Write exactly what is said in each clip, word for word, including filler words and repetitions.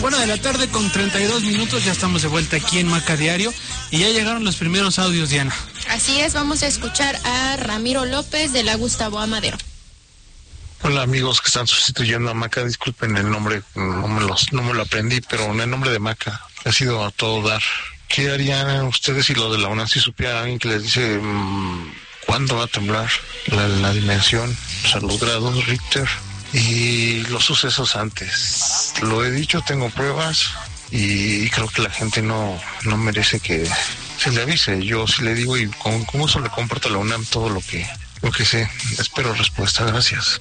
Bueno, de la tarde con treinta y dos minutos, ya estamos de vuelta aquí en Maca Diario y ya llegaron los primeros audios, Diana. Así es, vamos a escuchar a Ramiro López de la Gustavo Amadero. Hola amigos que están sustituyendo a Maca, disculpen el nombre, no me, los, no me lo aprendí, pero en el nombre de Maca ha sido a todo dar. ¿Qué harían ustedes si lo de la UNAM si supiera alguien que les dice mmm, cuándo va a temblar la, la dimensión, o sea, los grados Richter y los sucesos antes? Lo he dicho, tengo pruebas y creo que la gente no, no merece que se le avise. Yo sí le digo y con, con eso le comparto a la UNAM todo lo que, lo que sé. Espero respuesta, gracias.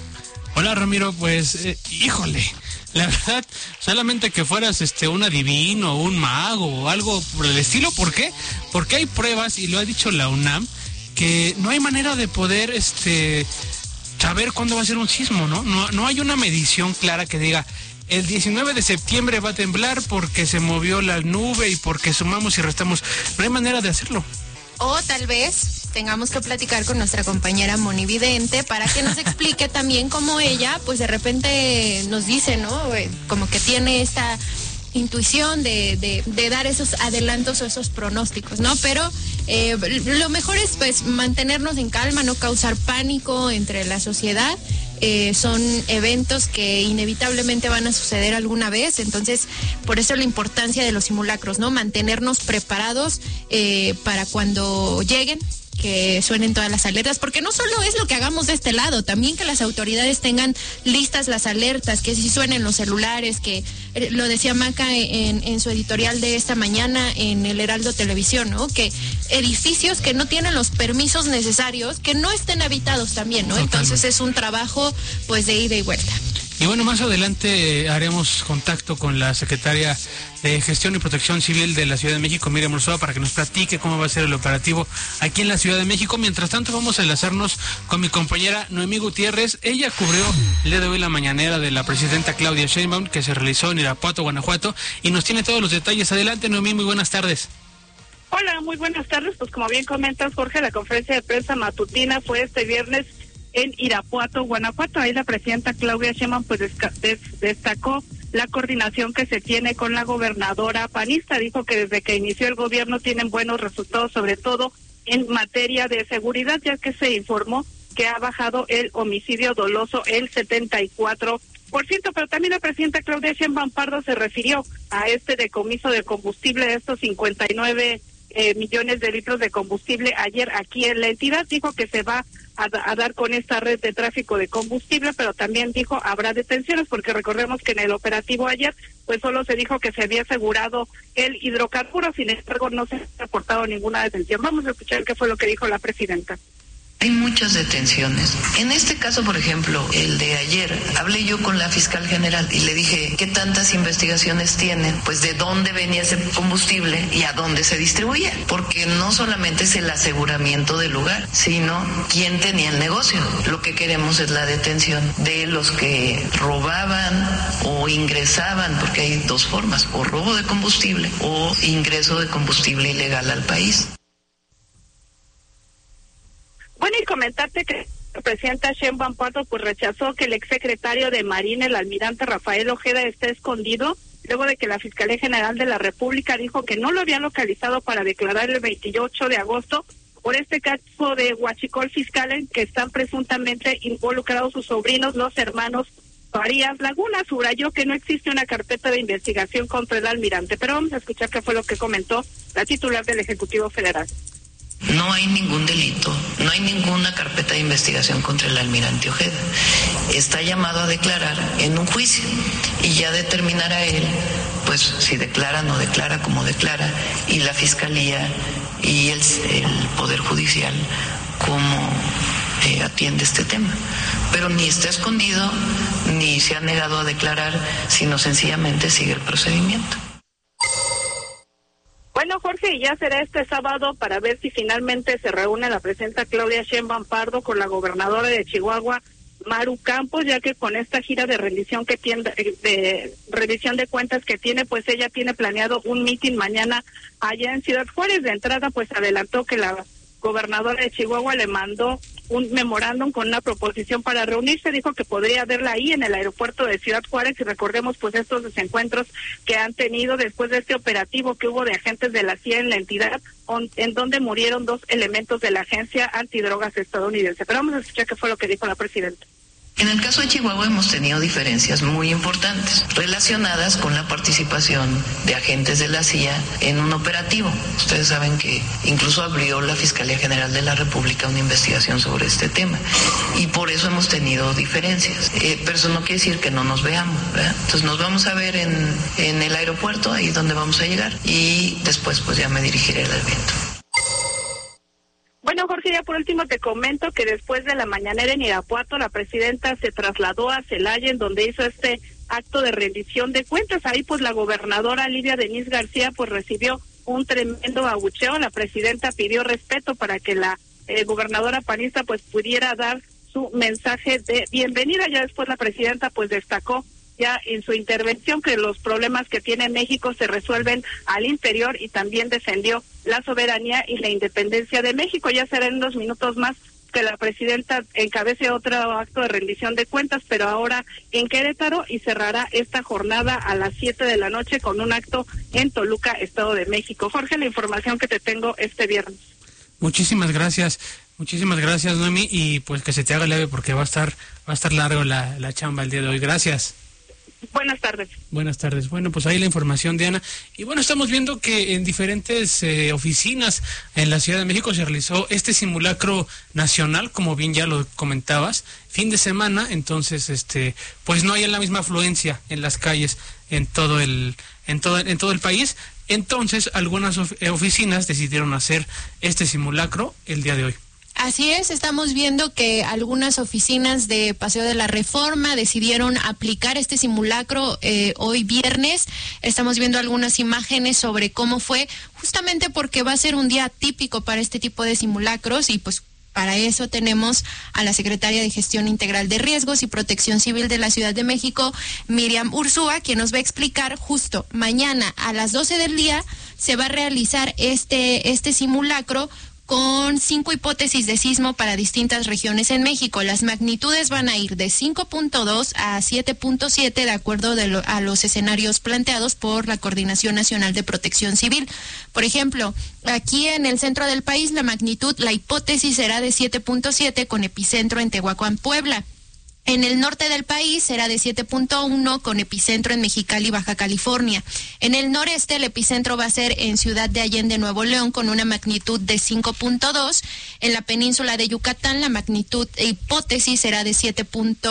Hola Ramiro, pues eh, híjole, la verdad, solamente que fueras este un adivino, un mago o algo por el estilo. ¿Por qué? Porque hay pruebas, y lo ha dicho la UNAM, que no hay manera de poder este saber cuándo va a ser un sismo, ¿no? No, no hay una medición clara que diga el diecinueve de septiembre va a temblar porque se movió la nube y porque sumamos y restamos. No hay manera de hacerlo. O tal vez tengamos que platicar con nuestra compañera Moni Vidente para que nos explique también cómo ella, pues de repente nos dice, ¿no? Como que tiene esta intuición de, de, de dar esos adelantos o esos pronósticos, ¿no? Pero eh, lo mejor es pues mantenernos en calma, no causar pánico entre la sociedad. Eh, son eventos que inevitablemente van a suceder alguna vez, entonces por eso la importancia de los simulacros, ¿no? Mantenernos preparados eh, para cuando lleguen, que suenen todas las alertas, porque no solo es lo que hagamos de este lado, también que las autoridades tengan listas las alertas, que sí suenen los celulares, que eh, lo decía Maca en, en su editorial de esta mañana en el Heraldo Televisión, ¿no? Que edificios que no tienen los permisos necesarios, que no estén habitados también, ¿no? Totalmente. Entonces es un trabajo pues de ida y vuelta. Y bueno, más adelante haremos contacto con la secretaria de Gestión y Protección Civil de la Ciudad de México, Miriam Ursúa, para que nos platique cómo va a ser el operativo aquí en la Ciudad de México. Mientras tanto, vamos a enlazarnos con mi compañera Noemí Gutiérrez. Ella cubrió el día de hoy la mañanera de la presidenta Claudia Sheinbaum, que se realizó en Irapuato, Guanajuato, y nos tiene todos los detalles. Adelante, Noemí, muy buenas tardes. Hola, muy buenas tardes. Pues como bien comentas, Jorge, la conferencia de prensa matutina fue este viernes en Irapuato, Guanajuato. Ahí la presidenta Claudia Sheinbaum pues des- destacó la coordinación que se tiene con la gobernadora panista. Dijo que desde que inició el gobierno tienen buenos resultados, sobre todo en materia de seguridad, ya que se informó que ha bajado el homicidio doloso el setenta y cuatro por ciento, pero también la presidenta Claudia Sheinbaum Pardo se refirió a este decomiso de combustible de estos cincuenta y nueve Eh, millones de litros de combustible ayer aquí en la entidad. Dijo que se va a, a dar con esta red de tráfico de combustible, pero también dijo habrá detenciones, porque recordemos que en el operativo ayer pues solo se dijo que se había asegurado el hidrocarburo, sin embargo no se ha reportado ninguna detención. Vamos a escuchar qué fue lo que dijo la presidenta. Hay muchas detenciones. En este caso, por ejemplo, el de ayer, hablé yo con la fiscal general y le dije, ¿qué tantas investigaciones tienen? Pues de dónde venía ese combustible y a dónde se distribuía. Porque no solamente es el aseguramiento del lugar, sino quién tenía el negocio. Lo que queremos es la detención de los que robaban o ingresaban, porque hay dos formas, o robo de combustible o ingreso de combustible ilegal al país. Bueno, y comentarte que la presidenta Sheinbaum Pardo pues rechazó que el exsecretario de Marina, el almirante Rafael Ojeda, esté escondido, luego de que la Fiscalía General de la República dijo que no lo había localizado para declarar el veintiocho de agosto por este caso de huachicol fiscal en que están presuntamente involucrados sus sobrinos, los hermanos Farías Laguna. Subrayó que no existe una carpeta de investigación contra el almirante, pero vamos a escuchar qué fue lo que comentó la titular del Ejecutivo Federal. No hay ningún delito, no hay ninguna carpeta de investigación contra el almirante Ojeda. Está llamado a declarar en un juicio y ya determinará él, pues si declara, no declara, como declara, y la Fiscalía y el, el Poder Judicial cómo eh, atiende este tema. Pero ni está escondido, ni se ha negado a declarar, sino sencillamente sigue el procedimiento. Bueno, Jorge, y ya será este sábado para ver si finalmente se reúne la presidenta Claudia Sheinbaum Pardo con la gobernadora de Chihuahua, Maru Campos, ya que con esta gira de rendición que tiene, de revisión de cuentas que tiene, pues ella tiene planeado un mitin mañana allá en Ciudad Juárez. De entrada, pues adelantó que la gobernadora de Chihuahua le mandó un memorándum con una proposición para reunirse. Dijo que podría verla ahí en el aeropuerto de Ciudad Juárez, y recordemos pues estos desencuentros que han tenido después de este operativo que hubo de agentes de la C I A en la entidad, on, en donde murieron dos elementos de la agencia antidrogas estadounidense. Pero vamos a escuchar qué fue lo que dijo la presidenta. En el caso de Chihuahua hemos tenido diferencias muy importantes relacionadas con la participación de agentes de la C I A en un operativo. Ustedes saben que incluso abrió la Fiscalía General de la República una investigación sobre este tema y por eso hemos tenido diferencias. Eh, pero eso no quiere decir que no nos veamos, ¿verdad? Entonces nos vamos a ver en, en el aeropuerto, ahí donde vamos a llegar, y después pues ya me dirigiré al evento. Bueno, Jorge, ya por último te comento que después de la mañanera en Irapuato, la presidenta se trasladó a Celaya, en donde hizo este acto de rendición de cuentas. Ahí pues la gobernadora Lidia Denise García pues recibió un tremendo abucheo. La presidenta pidió respeto para que la eh, gobernadora panista pues pudiera dar su mensaje de bienvenida. Ya después la presidenta pues destacó ya en su intervención que los problemas que tiene México se resuelven al interior, y también defendió la soberanía y la independencia de México. Ya será en unos minutos más que la presidenta encabece otro acto de rendición de cuentas, pero ahora en Querétaro, y cerrará esta jornada a las siete de la noche con un acto en Toluca, Estado de México. Jorge, la información que te tengo este viernes. Muchísimas gracias, muchísimas gracias, Noemi, y pues que se te haga leve porque va a estar va a estar largo la, la chamba el día de hoy. Gracias. Buenas tardes. Buenas tardes. Bueno, pues ahí la información, Diana. Y bueno, estamos viendo que en diferentes eh, oficinas en la Ciudad de México se realizó este simulacro nacional, como bien ya lo comentabas, fin de semana. Entonces, este, pues no hay la misma afluencia en las calles en todo el, en todo, en todo el país. Entonces, algunas of- oficinas decidieron hacer este simulacro el día de hoy. Así es, estamos viendo que algunas oficinas de Paseo de la Reforma decidieron aplicar este simulacro eh, hoy viernes. Estamos viendo algunas imágenes sobre cómo fue, justamente porque va a ser un día típico para este tipo de simulacros, y pues para eso tenemos a la secretaria de Gestión Integral de Riesgos y Protección Civil de la Ciudad de México, Miriam Ursúa, quien nos va a explicar justo mañana a las doce del día se va a realizar este, este simulacro con cinco hipótesis de sismo para distintas regiones en México. Las magnitudes van a ir de cinco punto dos a siete punto siete de acuerdo de lo, a los escenarios planteados por la Coordinación Nacional de Protección Civil. Por ejemplo, aquí en el centro del país la magnitud, la hipótesis será de siete punto siete con epicentro en Tehuacán, Puebla. En el norte del país será de siete punto uno con epicentro en Mexicali, Baja California. En el noreste el epicentro va a ser en Ciudad de Allende, Nuevo León, con una magnitud de cinco punto dos. En la península de Yucatán la magnitud e hipótesis será de siete,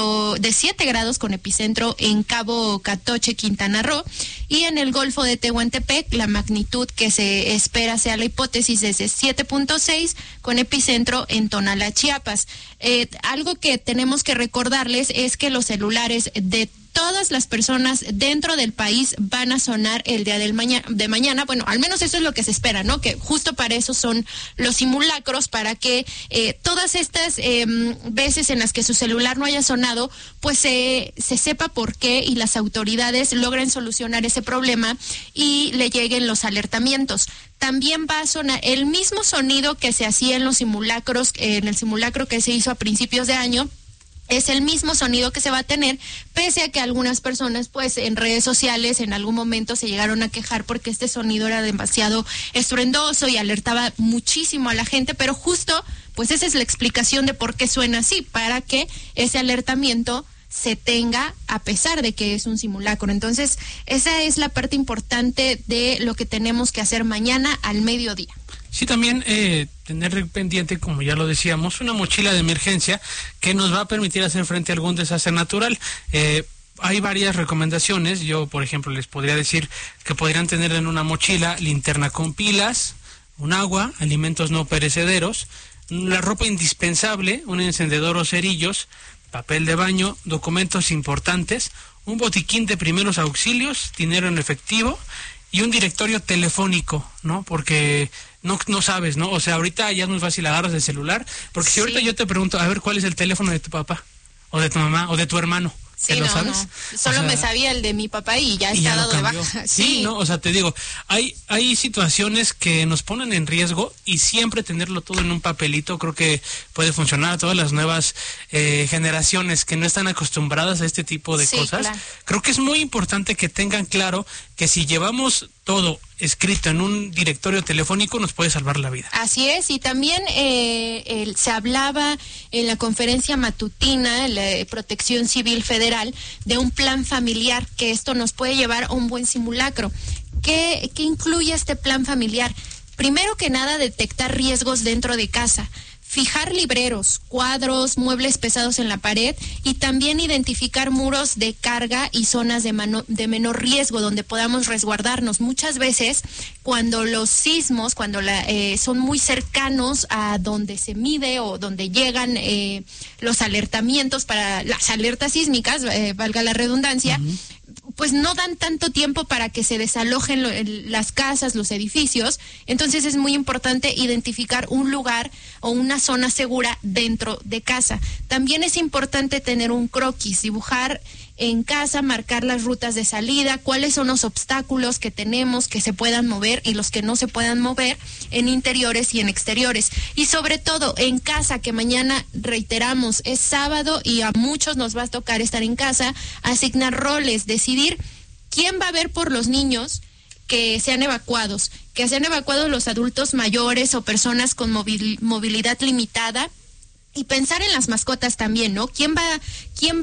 de siete grados con epicentro en Cabo Catoche, Quintana Roo. Y en el Golfo de Tehuantepec la magnitud que se espera sea la hipótesis es de siete punto seis con epicentro en Tonalá, Chiapas. Eh, algo que tenemos que recordarles es que los celulares de todas las personas dentro del país van a sonar el día del mañana, de mañana. Bueno, al menos eso es lo que se espera, ¿no? Que justo para eso son los simulacros, para que eh, todas estas eh, veces en las que su celular no haya sonado, pues se, se sepa por qué y las autoridades logren solucionar ese problema y le lleguen los alertamientos. También va a sonar el mismo sonido que se hacía en los simulacros, en el simulacro que se hizo a principios de año. Es el mismo sonido que se va a tener, pese a que algunas personas, pues, en redes sociales en algún momento se llegaron a quejar porque este sonido era demasiado estruendoso y alertaba muchísimo a la gente, pero justo, pues, esa es la explicación de por qué suena así, para que ese alertamiento se tenga a pesar de que es un simulacro. Entonces, esa es la parte importante de lo que tenemos que hacer mañana al mediodía. Sí, también eh, tener pendiente, como ya lo decíamos, una mochila de emergencia que nos va a permitir hacer frente a algún desastre natural. Eh, hay varias recomendaciones. Yo, por ejemplo, les podría decir que podrían tener en una mochila linterna con pilas, un agua, alimentos no perecederos, la ropa indispensable, un encendedor o cerillos, papel de baño, documentos importantes, un botiquín de primeros auxilios, dinero en efectivo y un directorio telefónico, ¿no? Porque no no sabes, ¿no? O sea, ahorita ya es muy fácil, agarras el celular, porque si Sí. ahorita yo te pregunto, a ver, ¿cuál es el teléfono de tu papá? O de tu mamá, o de tu hermano. Sí, ¿Te lo no, sabes? no. Solo O sea, me sabía el de mi papá y ya y está ya lo dado de cambió. baja. Sí, Sí, no, o sea, te digo, hay hay situaciones que nos ponen en riesgo y siempre tenerlo todo en un papelito creo que puede funcionar a todas las nuevas eh, generaciones que no están acostumbradas a este tipo de Sí, cosas. claro. Creo que es muy importante que tengan claro que si llevamos todo escrito en un directorio telefónico nos puede salvar la vida. Así es, y también eh, el- se hablaba en la conferencia matutina, en la de Protección Civil Federal, de un plan familiar, que esto nos puede llevar a un buen simulacro. ¿Qué, qué incluye este plan familiar? Primero que nada, detectar riesgos dentro de casa. Fijar libreros, cuadros, muebles pesados en la pared y también identificar muros de carga y zonas de, mano- de menor riesgo donde podamos resguardarnos. Muchas veces cuando los sismos, cuando la, eh, son muy cercanos a donde se mide o donde llegan eh, los alertamientos para las alertas sísmicas, eh, valga la redundancia, pues no dan tanto tiempo para que se desalojen lo- el- las casas, los edificios. Entonces es muy importante identificar un lugar o una zona segura dentro de casa. También es importante tener un croquis, dibujar en casa, marcar las rutas de salida, cuáles son los obstáculos que tenemos que se puedan mover y los que no se puedan mover en interiores y en exteriores. Y sobre todo en casa, que mañana, reiteramos, es sábado y a muchos nos va a tocar estar en casa, asignar roles, decidir quién va a ver por los niños que sean evacuados, que sean evacuados los adultos mayores o personas con movil- movilidad limitada. Y pensar en las mascotas también, ¿no? ¿Quién va, quién va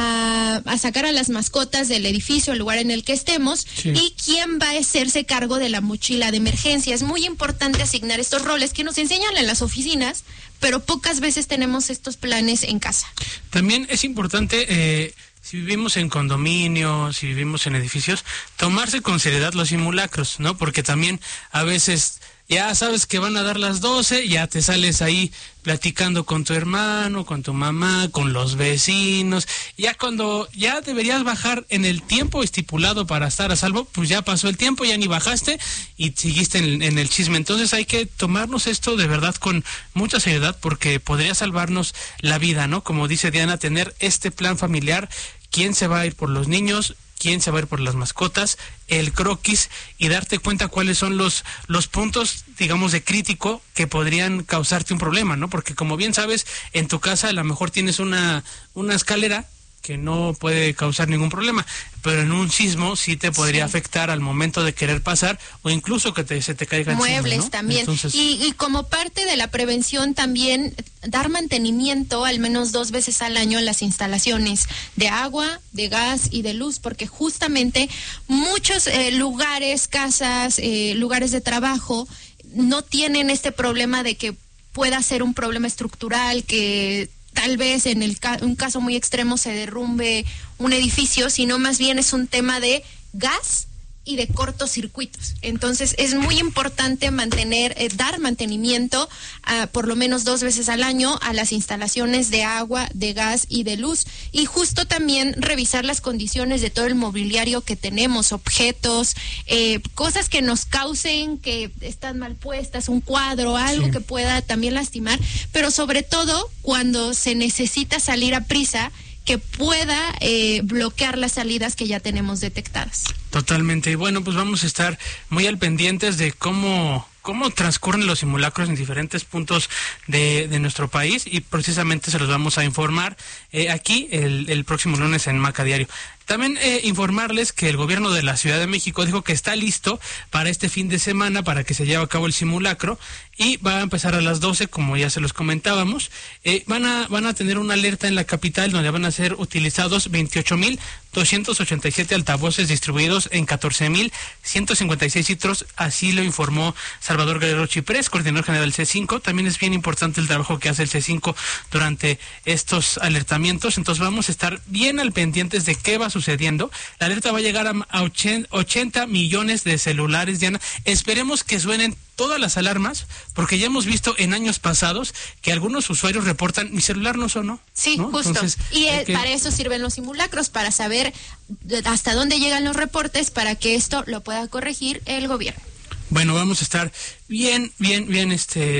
a, a sacar a las mascotas del edificio, el lugar en el que estemos? Sí. Y quién va a hacerse cargo de la mochila de emergencia. Es muy importante asignar estos roles que nos enseñan en las oficinas, pero pocas veces tenemos estos planes en casa. También es importante, eh, si vivimos en condominio, si vivimos en edificios, tomarse con seriedad los simulacros, ¿no? Porque también a veces ya sabes que van a dar las doce, ya te sales ahí platicando con tu hermano, con tu mamá, con los vecinos. Ya cuando ya deberías bajar en el tiempo estipulado para estar a salvo, pues ya pasó el tiempo, ya ni bajaste y seguiste en, en el chisme. Entonces hay que tomarnos esto de verdad con mucha seriedad porque podría salvarnos la vida, ¿no? Como dice Diana, tener este plan familiar, quién se va a ir por los niños, quién se va a ir por las mascotas, el croquis y darte cuenta cuáles son los los puntos, digamos, de crítico que podrían causarte un problema, ¿no? Porque como bien sabes, en tu casa a lo mejor tienes una una escalera que no puede causar ningún problema, pero en un sismo sí te podría Sí. afectar al momento de querer pasar o incluso que te, se te caiga encima, Muebles ¿no? también. Entonces, Y, y como parte de la prevención también dar mantenimiento al menos dos veces al año en las instalaciones de agua, de gas y de luz, porque justamente muchos eh, lugares, casas, eh, lugares de trabajo no tienen este problema de que pueda ser un problema estructural, que tal vez en el ca- un caso muy extremo se derrumbe un edificio, sino más bien es un tema de gas y de cortocircuitos. Entonces es muy importante mantener, eh, dar mantenimiento a, por lo menos dos veces al año a las instalaciones de agua, de gas y de luz. Y justo también revisar las condiciones de todo el mobiliario que tenemos, objetos, eh, cosas que nos causen que están mal puestas, un cuadro, algo Sí. que pueda también lastimar, pero sobre todo cuando se necesita salir a prisa, que pueda eh, bloquear las salidas que ya tenemos detectadas. totalmente. Y bueno, pues vamos a estar muy al pendientes de cómo cómo transcurren los simulacros en diferentes puntos de, de nuestro país y precisamente se los vamos a informar eh, aquí el, el próximo lunes en Maca Diario. También eh, informarles que el gobierno de la Ciudad de México dijo que está listo para este fin de semana para que se lleve a cabo el simulacro y va a empezar a las doce, como ya se los comentábamos. Eh, van a van a tener una alerta en la capital donde van a ser utilizados veintiocho mil doscientos ochenta y siete altavoces distribuidos en catorce mil ciento cincuenta y seis sitios, así lo informó Salvador Guerrero Chiprés, coordinador general del C cinco. También es bien importante el trabajo que hace el C cinco durante estos alertamientos, entonces vamos a estar bien al pendientes de qué va sucediendo. La alerta va a llegar a, a ochenta millones de celulares, Diana. Esperemos que suenen todas las alarmas, porque ya hemos visto en años pasados que algunos usuarios reportan mi celular no sonó. Sí, ¿no? justo. Entonces, y eh, hay que- para eso sirven los simulacros, para saber de- hasta dónde llegan los reportes, para que esto lo pueda corregir el gobierno. Bueno, vamos a estar bien, bien, bien, este,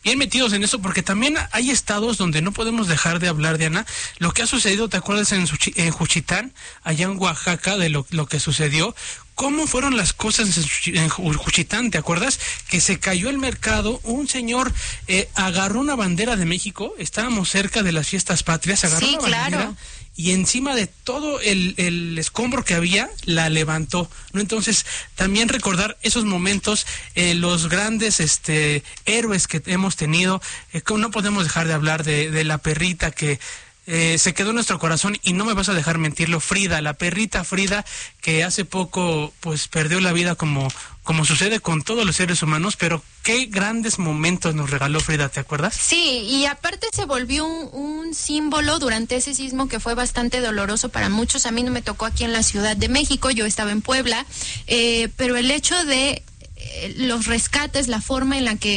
bien metidos en eso, porque también hay estados donde no podemos dejar de hablar, Diana, lo que ha sucedido, ¿te acuerdas en, Suchi, en Juchitán, allá en Oaxaca, de lo, lo que sucedió? ¿Cómo fueron las cosas en Juchitán? ¿Te acuerdas? Que se cayó el mercado, un señor eh, agarró una bandera de México, estábamos cerca de las fiestas patrias, agarró sí, una bandera claro. y encima de todo el, el escombro que había, la levantó, ¿no? Entonces, también recordar esos momentos, eh, los grandes este héroes que hemos tenido, eh, no podemos dejar de hablar de, de la perrita que Eh, se quedó en nuestro corazón, y no me vas a dejar mentirlo, Frida, la perrita Frida, que hace poco pues perdió la vida, como, como sucede con todos los seres humanos, pero qué grandes momentos nos regaló Frida, ¿te acuerdas? Sí, y aparte se volvió un, un símbolo durante ese sismo que fue bastante doloroso para muchos. A mí no me tocó aquí en la Ciudad de México, yo estaba en Puebla, eh, pero el hecho de eh, los rescates, la forma en la que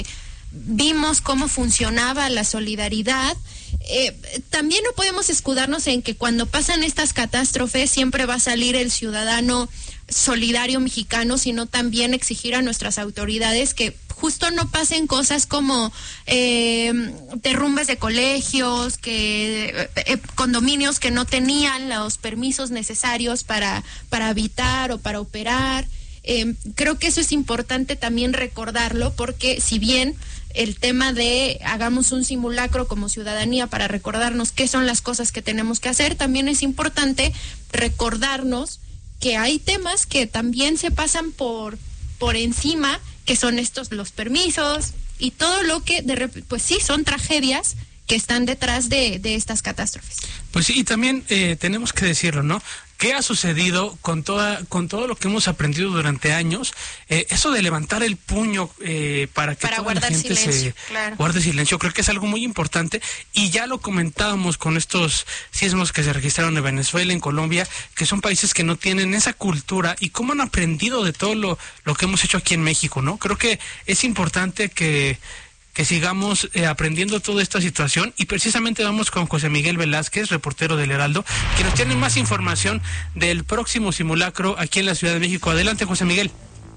vimos cómo funcionaba la solidaridad. Eh, también no podemos escudarnos en que cuando pasan estas catástrofes siempre va a salir el ciudadano solidario mexicano, sino también exigir a nuestras autoridades que justo no pasen cosas como eh, derrumbes de colegios, que eh, condominios que no tenían los permisos necesarios para, para habitar o para operar. Eh, creo que eso es importante también recordarlo, porque si bien el tema de hagamos un simulacro como ciudadanía para recordarnos qué son las cosas que tenemos que hacer, también es importante recordarnos que hay temas que también se pasan por, por encima, que son estos, los permisos y todo lo que, de, pues sí, son tragedias que están detrás de, de estas catástrofes. Pues sí, y también eh, tenemos que decirlo, ¿no? ¿Qué ha sucedido con toda, con todo lo que hemos aprendido durante años? Eh, eso de levantar el puño eh, para que para toda la gente silencio, se claro. guarde silencio, creo que es algo muy importante, y ya lo comentábamos con estos sismos que se registraron en Venezuela, en Colombia, que son países que no tienen esa cultura, y cómo han aprendido de todo lo, lo que hemos hecho aquí en México, ¿no? Creo que es importante que que sigamos eh, aprendiendo toda esta situación, y precisamente vamos con José Miguel Velázquez, reportero del Heraldo, que nos tiene más información del próximo simulacro aquí en la Ciudad de México. Adelante, José Miguel.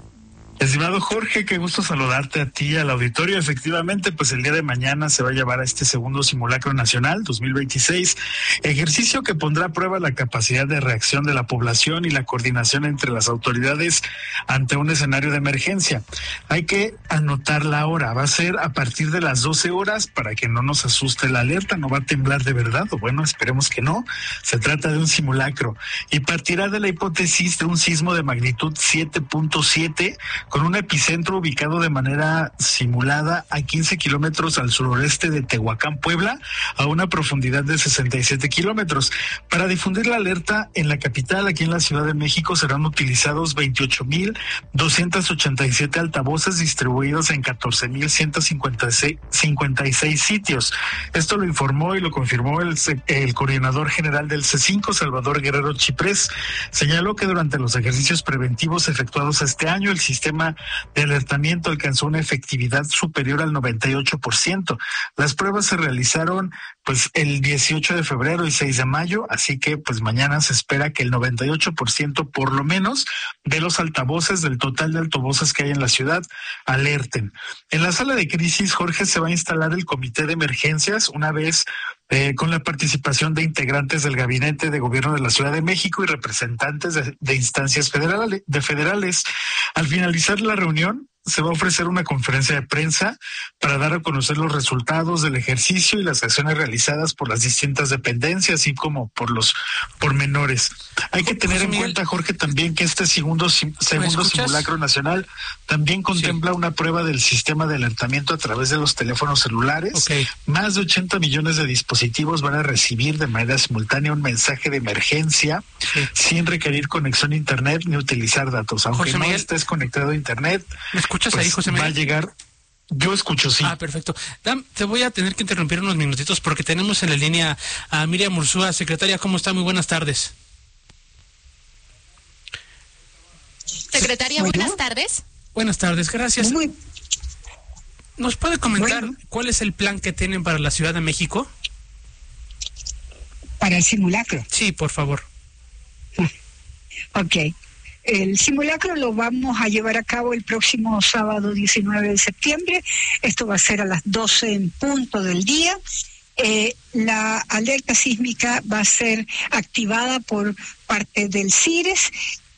Estimado Jorge, qué gusto saludarte a ti, al auditorio. Efectivamente, pues el día de mañana se va a llevar a este segundo simulacro nacional dos mil veintiséis, ejercicio que pondrá a prueba la capacidad de reacción de la población y la coordinación entre las autoridades ante un escenario de emergencia. Hay que anotar la hora, va a ser a partir de las doce horas para que no nos asuste la alerta, no va a temblar de verdad, o bueno, esperemos que no. Se trata de un simulacro y partirá de la hipótesis de un sismo de magnitud siete punto siete, con un epicentro ubicado de manera simulada a quince kilómetros al sureste de Tehuacán, Puebla, a una profundidad de sesenta y siete kilómetros. Para difundir la alerta en la capital, aquí en la Ciudad de México, serán utilizados veintiocho mil doscientos ochenta y siete altavoces distribuidos en catorce mil ciento cincuenta y seis sitios. Esto lo informó y lo confirmó el, el coordinador general del C cinco, Salvador Guerrero Chiprés. Señaló que durante los ejercicios preventivos efectuados este año, el sistema de alertamiento alcanzó una efectividad superior al noventa y ocho por ciento. Las pruebas se realizaron pues el dieciocho de febrero y seis de mayo, así que pues mañana se espera que el noventa y ocho por ciento por lo menos de los altavoces, del total de altavoces que hay en la ciudad, alerten. En la sala de crisis, Jorge, se va a instalar el comité de emergencias una vez Eh, con la participación de integrantes del Gabinete de Gobierno de la Ciudad de México y representantes de, de instancias federales, de federales. Al finalizar la reunión, se va a ofrecer una conferencia de prensa para dar a conocer los resultados del ejercicio y las acciones realizadas por las distintas dependencias, así como por los pormenores. Hay que tener en cuenta, Jorge, también que este segundo, segundo simulacro nacional también contempla sí. una prueba del sistema de alertamiento a través de los teléfonos celulares. Okay. Más de ochenta millones de dispositivos van a recibir de manera simultánea un mensaje de emergencia sí. sin requerir conexión a internet ni utilizar datos. Aunque José no Miguel, estés conectado a internet, ¿me escuchas pues ahí, José Miguel? Va a llegar. Yo escucho, sí. Ah, perfecto. Dan, te voy a tener que interrumpir unos minutitos porque tenemos en la línea a Miriam Ursúa. Secretaria, ¿cómo está? Muy buenas tardes. Secretaria, buenas tardes. Buenas tardes, gracias. Muy... ¿Nos puede comentar bueno. cuál es el plan que tienen para la Ciudad de México? Para el simulacro. Sí, por favor. Ok. El simulacro lo vamos a llevar a cabo el próximo sábado diecinueve de septiembre. Esto va a ser a las doce en punto del día. Eh, la alerta sísmica va a ser activada por parte del CIRES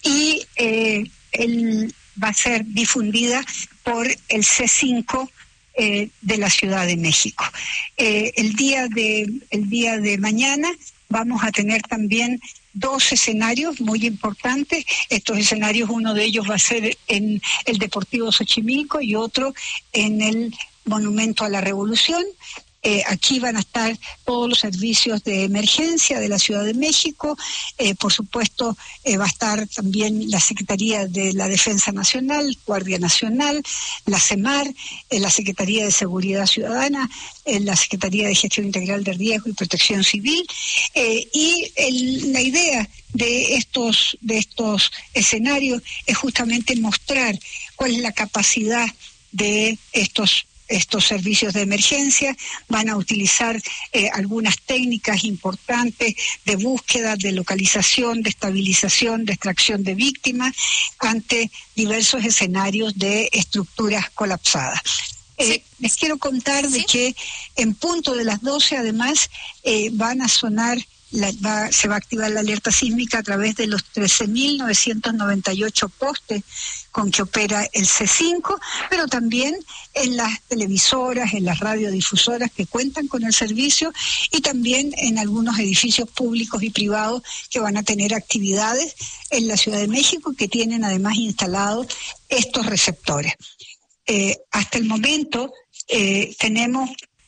y eh, el, va a ser difundida por el C cinco eh, de la Ciudad de México. Eh, el día de el día de mañana vamos a tener también dos escenarios muy importantes. Estos escenarios, uno de ellos va a ser en el Deportivo Xochimilco y otro en el Monumento a la Revolución. Eh, aquí van a estar todos los servicios de emergencia de la Ciudad de México. Eh, por supuesto, eh, va a estar también la Secretaría de la Defensa Nacional, Guardia Nacional, la CEMAR, eh, la Secretaría de Seguridad Ciudadana, eh, la Secretaría de Gestión Integral de Riesgo y Protección Civil. Eh, y el, la idea de estos, de estos escenarios es justamente mostrar cuál es la capacidad de estos estos servicios de emergencia. Van a utilizar eh, algunas técnicas importantes de búsqueda, de localización, de estabilización, de extracción de víctimas ante diversos escenarios de estructuras colapsadas. Eh, sí. Les quiero contar de ¿Sí? que en punto de las doce, además, eh, van a sonar La, va, se va a activar la alerta sísmica a través de los trece mil novecientos noventa y ocho postes con que opera el C cinco, pero también en las televisoras, en las radiodifusoras que cuentan con el servicio y también en algunos edificios públicos y privados que van a tener actividades en la Ciudad de México que tienen además instalados estos receptores. Eh, hasta el momento eh, tenemos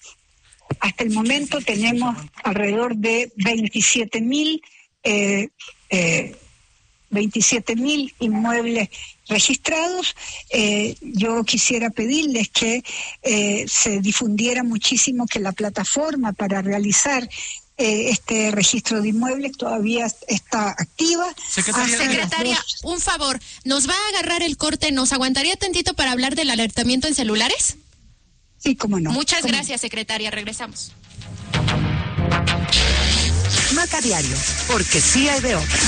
Hasta el momento tenemos alrededor de veintisiete mil eh, eh, veintisiete mil inmuebles registrados. Eh, yo quisiera pedirles que eh, se difundiera muchísimo que la plataforma para realizar eh, este registro de inmuebles todavía está activa. Secretaria, Secretaria un favor, ¿nos va a agarrar el corte? ¿Nos aguantaría tantito para hablar del alertamiento en celulares? Sí, cómo no. Muchas ¿Cómo? gracias, secretaria. Regresamos. Maca Diario, porque sí hay de otra.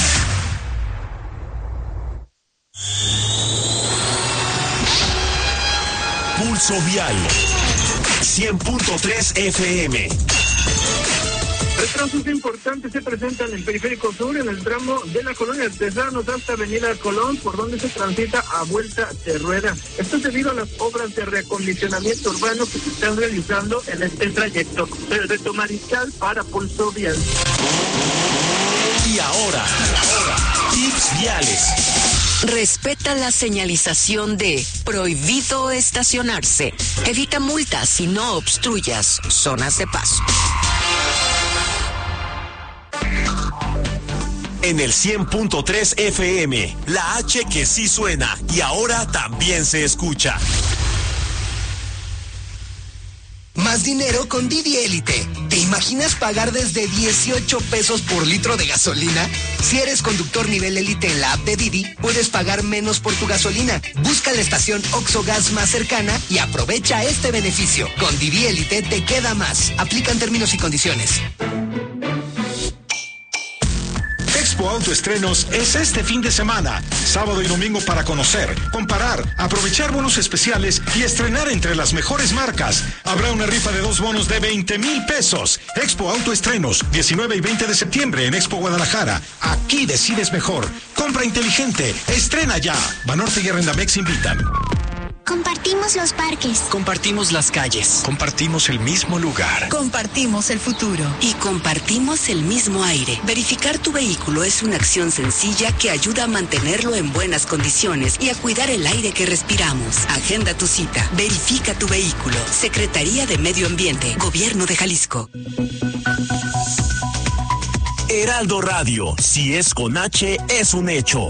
Pulso Vial, cien punto tres F M. Retrasos importantes se presentan en Periférico Sur, en el tramo de la Colonia Artesanos hasta Avenida Colón, por donde se transita a vuelta de rueda. Esto es debido a las obras de reacondicionamiento urbano que se están realizando en este trayecto. Desde Tomariscal para Pulso Vial. Y ahora, ahora, tips viales. Respeta la señalización de prohibido estacionarse. Evita multas y no obstruyas zonas de paso. En el cien punto tres F M, la H que sí suena y ahora también se escucha. Más dinero con Didi Élite. ¿Te imaginas pagar desde dieciocho pesos por litro de gasolina? Si eres conductor nivel élite en la app de Didi, puedes pagar menos por tu gasolina. Busca la estación Oxxo Gas más cercana y aprovecha este beneficio. Con Didi Élite te queda más. Aplican términos y condiciones. Expo Autoestrenos es este fin de semana, sábado y domingo, para conocer, comparar, aprovechar bonos especiales y estrenar entre las mejores marcas. Habrá una rifa de dos bonos de veinte mil pesos. Expo Autoestrenos, diecinueve y veinte de septiembre en Expo Guadalajara. Aquí decides mejor. Compra inteligente. Estrena ya. Banorte y Arrendamex invitan. Compartimos los parques. Compartimos las calles. Compartimos el mismo lugar. Compartimos el futuro. Y compartimos el mismo aire. Verificar tu vehículo es una acción sencilla que ayuda a mantenerlo en buenas condiciones y a cuidar el aire que respiramos. Agenda tu cita. Verifica tu vehículo. Secretaría de Medio Ambiente. Gobierno de Jalisco. Heraldo Radio. Si es con H, es un hecho.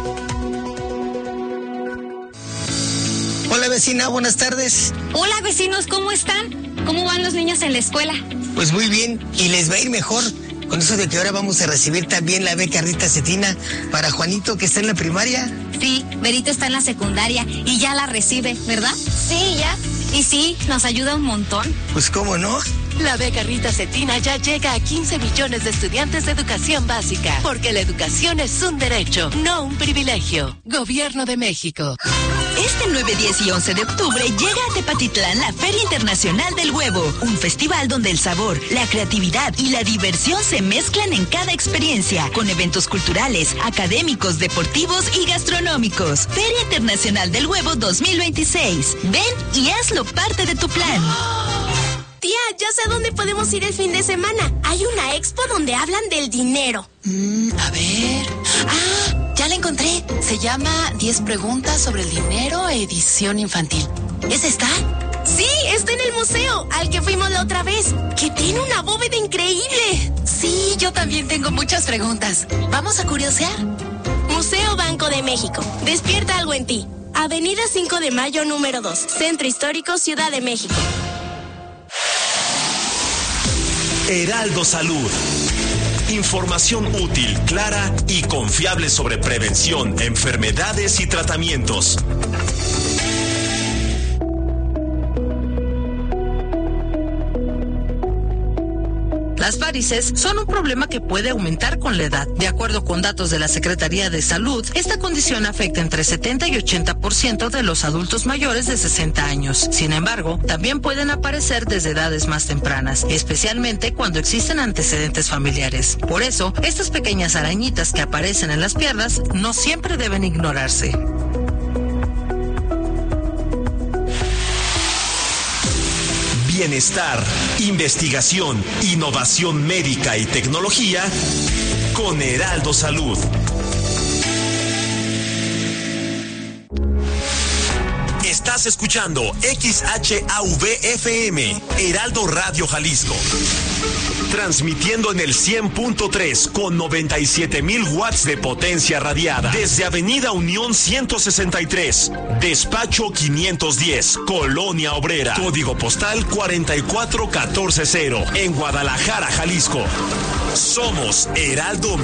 Hola vecina, buenas tardes. Hola vecinos, ¿cómo están? ¿Cómo van los niños en la escuela? Pues muy bien, y les va a ir mejor con eso de que ahora vamos a recibir también la beca Rita Cetina para Juanito, que está en la primaria. Sí, Berito está en la secundaria y ya la recibe, ¿verdad? Sí, ya. Y sí, nos ayuda un montón. Pues cómo no, La beca Rita Cetina ya llega a quince millones de estudiantes de educación básica, porque la educación es un derecho, no un privilegio. Gobierno de México. Este nueve, diez y once de octubre llega a Tepatitlán la Feria Internacional del Huevo, un festival donde el sabor, la creatividad y la diversión se mezclan en cada experiencia, con eventos culturales, académicos, deportivos y gastronómicos. Feria Internacional del Huevo dos mil veintiséis. Ven y hazlo parte de tu plan. Tía, ya sé a dónde podemos ir el fin de semana. Hay una expo donde hablan del dinero. Mm, a ver. Ah, ya la encontré. Se llama diez preguntas sobre el dinero, edición infantil. ¿Esa está? Sí, está en el museo, al que fuimos la otra vez, que tiene una bóveda increíble. Sí, yo también tengo muchas preguntas. ¿Vamos a curiosear? Museo Banco de México. Despierta algo en ti. Avenida cinco de mayo, número dos. Centro Histórico, Ciudad de México. Heraldo Salud. Información útil, clara y confiable sobre prevención, enfermedades y tratamientos. Las varices son un problema que puede aumentar con la edad. De acuerdo con datos de la Secretaría de Salud, esta condición afecta entre setenta y ochenta por ciento de los adultos mayores de sesenta años. Sin embargo, también pueden aparecer desde edades más tempranas, especialmente cuando existen antecedentes familiares. Por eso, estas pequeñas arañitas que aparecen en las piernas no siempre deben ignorarse. Bienestar, investigación, innovación médica y tecnología con Heraldo Salud. Estás escuchando X H A V F M, Heraldo Radio Jalisco. Transmitiendo en el cien punto tres con noventa y siete mil watts de potencia radiada. Desde Avenida Unión ciento sesenta y tres, Despacho quinientos diez, Colonia Obrera. Código postal cuarenta y cuatro catorce cero, en Guadalajara, Jalisco. Somos Heraldo